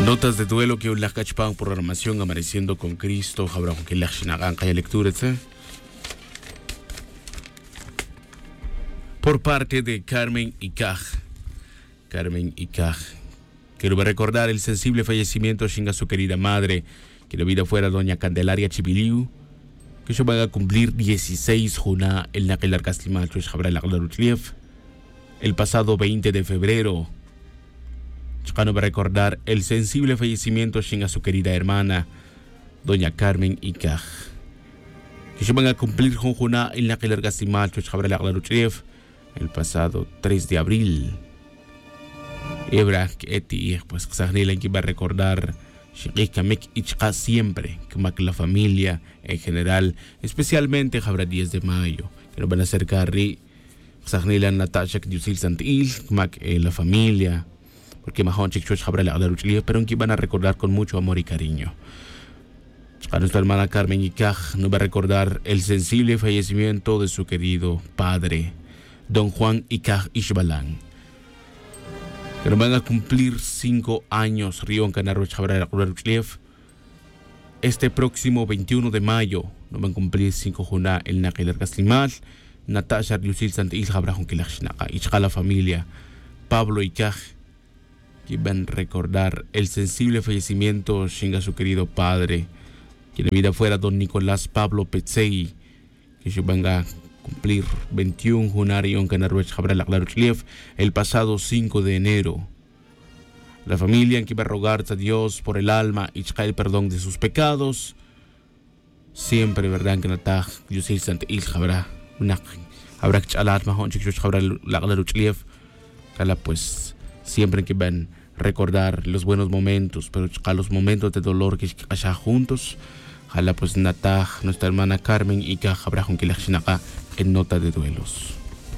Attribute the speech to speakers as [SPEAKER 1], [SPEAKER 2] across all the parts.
[SPEAKER 1] Notas de duelo que la cachpan programación Amaneciendo con Cristo, habrá que la chinaganga y lectura, por parte de Carmen Icaj. Carmen Icaj. Quiero recordar el sensible fallecimiento de su querida madre, que la vida fuera doña Candelaria Chibiliu, que se van a cumplir 16 juna el Naquilar Castimacho el pasado 20 de febrero. Chicano va a recordar el sensible fallecimiento de su querida hermana, doña Carmen Icaj, que se van a cumplir juna el Naquilar Castimacho el pasado 3 de abril. Ebra que pues Xagnila que va a recordar siempre, como que la familia en general, especialmente habrá 10 de mayo, que nos van a acercar Xagnila Natasha Yusil Santil, como que la familia, porque Mahon Chichuch habrá la Adaruchlia, pero que van a recordar con mucho amor y cariño. A nuestra hermana Carmen Icaj nos va a recordar el sensible fallecimiento de su querido padre, don Juan Icaj Ishbalán. Pero van a cumplir 5 años Río Canarro Chabra este próximo 21 de mayo. No van a cumplir 5 juna el Naquilar Caslimal, Natasha Yusil Santil Jabrajun Kilachnaka, y la familia Pablo Icaj, que van a recordar el sensible fallecimiento de su querido padre, que de vida fuera don Nicolás Pablo Petzei, que se van a cumplir 21 Junarion Canarruech Jabral Aclaruchliev el pasado 5 de enero. La familia en que va a rogar a Dios por el alma y el perdón de sus pecados. Siempre, verdad, que Nataj, Yusil Santil Jabra, habrá que chalar Mahon Chichuch Jabral Aclaruchliev, pues siempre que van a recordar los buenos momentos, pero los momentos de dolor que haya juntos. Ojalá pues Nataj, nuestra hermana Carmen y que habrá con que la chinaka en nota de duelos.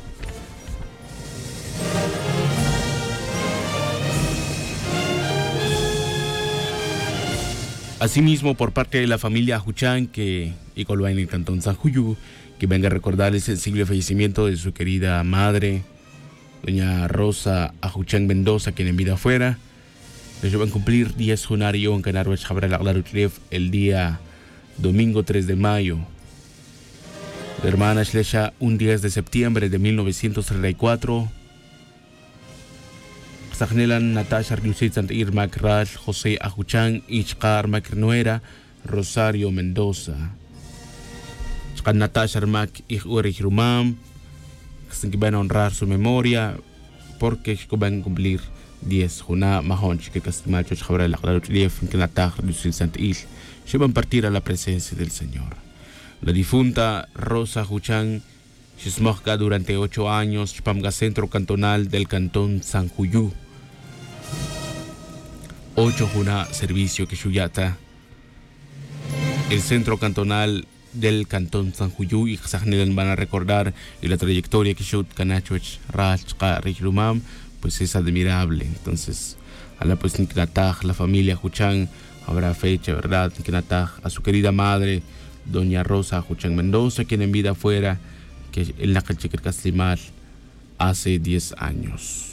[SPEAKER 1] Asimismo, por parte de la familia Ajuchán, que y Colba en el cantón San Juyu, que venga a recordar el sensible fallecimiento de su querida madre, doña Rosa Ajuchán Mendoza, quien en vida fuera. Ellos van a cumplir 10 Junario en Canaro el día domingo 3 de mayo. La hermana Shlesha, un 10 de septiembre de 1934. Zagnelan Natasha Yusit Santir Macral, José Ajuchán, Ichkar Macnuera, Rosario Mendoza. Chkan Natasha Mac Uri Rumam, que van a honrar su memoria, porque van a cumplir 10 Juna Mahon, que Castimacho Chabra la Claruchlief, que Natasha Yusit Santir. Se van a partir a la presencia del Señor. La difunta Rosa Ajuchán Shismohka durante 8 años, Chpamga Centro Cantonal del Cantón San Juyú. 8 Juna Servicio que Shuyata. El Centro Cantonal del Cantón San Juyú y Xagnelan van a recordar y la trayectoria que Shut Kanachuch Rachka Richrumam, pues es admirable. Entonces, a la pues Niknataj, la familia Ajuchán, habrá fecha, ¿verdad? Niknataj, a su querida madre, doña Rosa Ajuchán Mendoza, quien en vida fuera, que en la Cachiquer Caslimal hace 10 años.